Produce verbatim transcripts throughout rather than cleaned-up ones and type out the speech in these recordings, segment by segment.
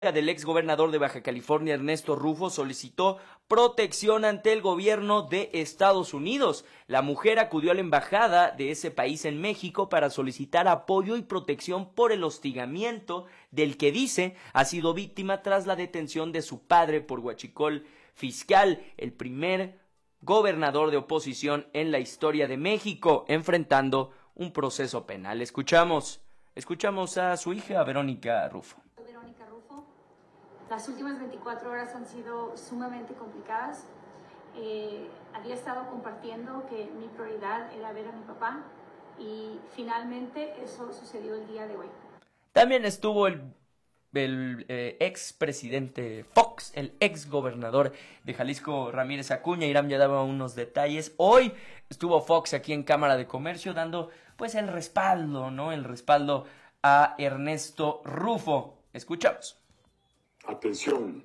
del exgobernador de Baja California, Ernesto Rufo, solicitó protección ante el gobierno de Estados Unidos. La mujer acudió a la embajada de ese país en México para solicitar apoyo y protección por el hostigamiento del que dice ha sido víctima tras la detención de su padre por huachicol fiscal, el primer gobernador de oposición en la historia de México, enfrentando un proceso penal. Escuchamos, escuchamos a su hija, Verónica Rufo. Verónica Rufo. Las últimas veinticuatro horas han sido sumamente complicadas. Eh, había estado compartiendo que mi prioridad era ver a mi papá y finalmente eso sucedió el día de hoy. También estuvo el, el eh, expresidente Fox, el exgobernador de Jalisco, Ramírez Acuña. Iram ya daba unos detalles. Hoy estuvo Fox aquí en Cámara de Comercio dando pues el respaldo, ¿no? El respaldo a Ernesto Rufo. Escuchamos. Atención,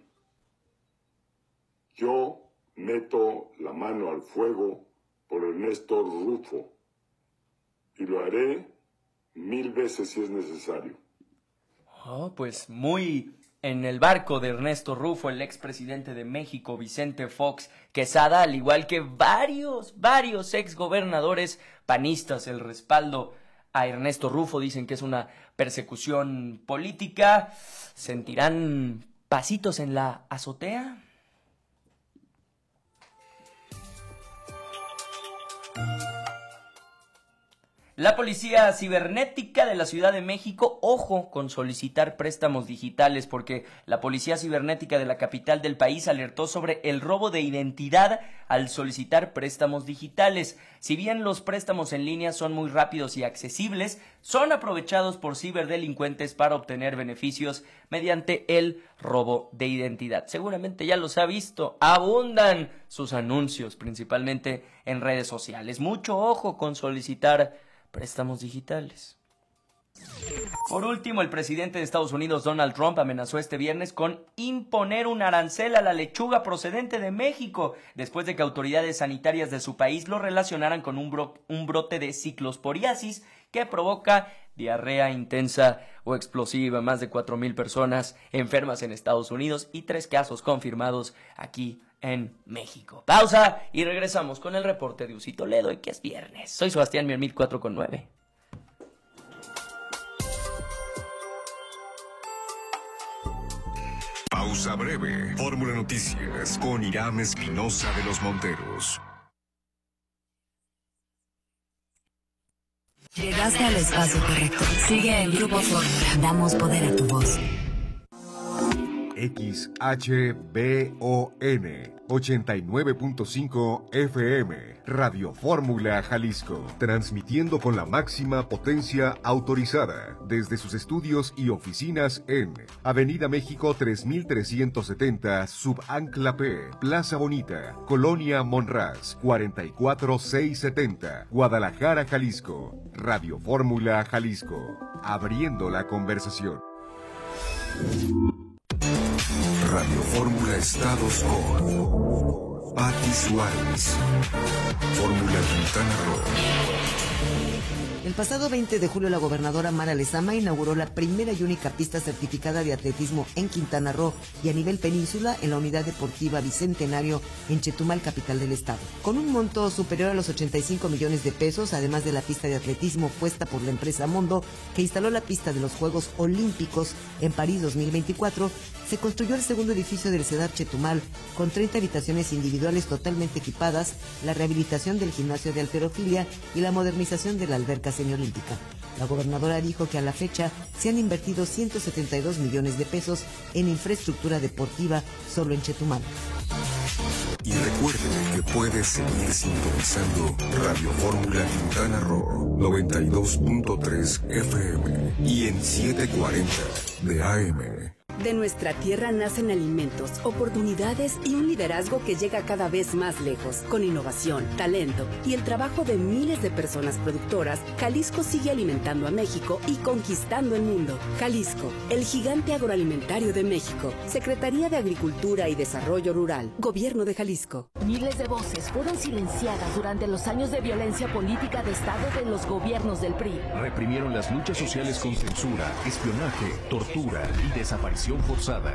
yo meto la mano al fuego por Ernesto Rufo y lo haré mil veces si es necesario. Oh, pues muy en el barco de Ernesto Rufo, el expresidente de México, Vicente Fox Quesada, al igual que varios, varios exgobernadores panistas, el respaldo a Ernesto Rufo. Dicen que es una persecución política. ¿Sentirán pasitos en la azotea? La Policía Cibernética de la Ciudad de México, ojo con solicitar préstamos digitales, porque la Policía Cibernética de la capital del país alertó sobre el robo de identidad al solicitar préstamos digitales. Si bien los préstamos en línea son muy rápidos y accesibles, son aprovechados por ciberdelincuentes para obtener beneficios mediante el robo de identidad. Seguramente ya los ha visto, abundan sus anuncios, principalmente en redes sociales. Mucho ojo con solicitar préstamos digitales. Por último, el presidente de Estados Unidos, Donald Trump, amenazó este viernes con imponer un arancel a la lechuga procedente de México, después de que autoridades sanitarias de su país lo relacionaran con un, bro- un brote de ciclosporiasis que provoca diarrea intensa o explosiva. Más de cuatro mil personas enfermas en Estados Unidos y tres casos confirmados aquí en México. Pausa y regresamos con el reporte de Uzi Toledo, y que es viernes. Soy Sebastián Miermil, cuatro con nueve. Pausa breve. Fórmula Noticias con Iram Espinosa de los Monteros. Llegaste al espacio correcto. Sigue el Grupo Fórmula. Damos poder a tu voz. X H B O N ochenta y nueve punto cinco F M, Radio Fórmula Jalisco, transmitiendo con la máxima potencia autorizada desde sus estudios y oficinas en Avenida México tres mil trescientos setenta, Subancla P, Plaza Bonita, Colonia Monraz, cuarenta y cuatro mil seiscientos setenta, Guadalajara, Jalisco. Radio Fórmula Jalisco, abriendo la conversación. Radio Fórmula Estados con Pati Suárez. Fórmula Quintana Roo. El pasado veinte de julio, la gobernadora Mara Lezama inauguró la primera y única pista certificada de atletismo en Quintana Roo y a nivel península en la Unidad Deportiva Bicentenario en Chetumal, capital del estado. Con un monto superior a los ochenta y cinco millones de pesos, además de la pista de atletismo puesta por la empresa Mondo, que instaló la pista de los Juegos Olímpicos en París dos mil veinticuatro, se construyó el segundo edificio del CEDAP Chetumal, con treinta habitaciones individuales totalmente equipadas, la rehabilitación del gimnasio de halterofilia y la modernización de la alberca semiolímpica. La gobernadora dijo que a la fecha se han invertido ciento setenta y dos millones de pesos en infraestructura deportiva solo en Chetumal. Y recuerde que puede seguir sintonizando Radio Fórmula Quintana Roo noventa y dos punto tres F M y en setecientos cuarenta de A M. De nuestra tierra nacen alimentos, oportunidades y un liderazgo que llega cada vez más lejos. Con innovación, talento y el trabajo de miles de personas productoras, Jalisco sigue alimentando a México y conquistando el mundo. Jalisco, el gigante agroalimentario de México. Secretaría de Agricultura y Desarrollo Rural. Gobierno de Jalisco. Miles de voces fueron silenciadas durante los años de violencia política de Estado de los gobiernos del P R I. Reprimieron las luchas sociales con censura, espionaje, tortura y desaparición. desaparición forzada.